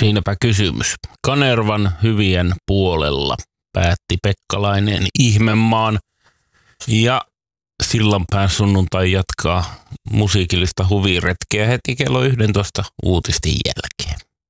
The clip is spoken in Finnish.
Siinäpä kysymys. Kanervan hyvien puolella päätti Pekkalainen Ihmemaan ja Sillanpään sunnuntai jatkaa musiikillista huviretkeä heti kello 11 uutisten jälkeen.